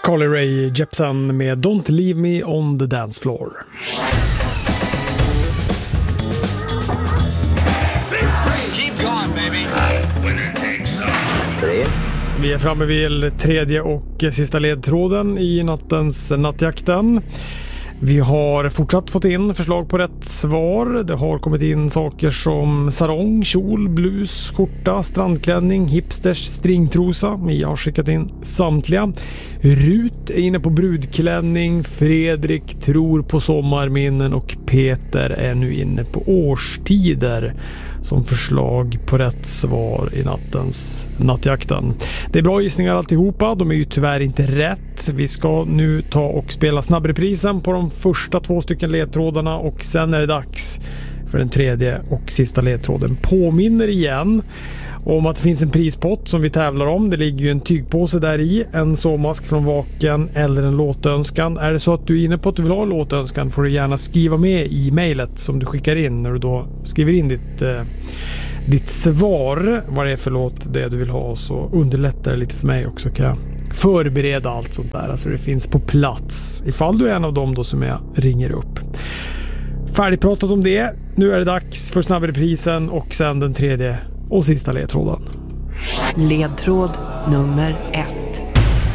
Carly Rae Jepsen med Don't Leave Me on the Dance Floor. Vi är framme vid tredje och sista ledtråden i nattens nattjakten. Vi har fortsatt fått in förslag på rätt svar. Det har kommit in saker som sarong, kjol, blus, skjorta, strandklänning, hipsters, stringtrosa. Vi har skickat in samtliga. Rut är inne på brudklänning, Fredrik tror på sommarminnen och Peter är nu inne på årstider som förslag på rätt svar i nattens nattjakten. Det är bra gissningar alltihopa, de är ju tyvärr inte rätt. Vi ska nu ta och spela snabbreprisen på de första 2 stycken ledtrådarna och sen är det dags för den tredje och sista ledtråden. Påminner igen om att det finns en prispott som vi tävlar om. Det ligger ju en tygpåse där i, en sovmask från Vaken eller en låtönskan. Är det så att du är inne på att du vill ha en låtönskan får du gärna skriva med i mejlet som du skickar in när du då skriver in ditt svar, vad det är för låt det du vill ha, så underlättar det lite för mig också, kan jag förbereda allt sånt där, alltså det finns på plats ifall du är en av dem då som jag ringer upp. Färdigpratat om det, nu är det dags för snabbreprisen och sen den tredje och sista ledtråden. Ledtråd nummer 1.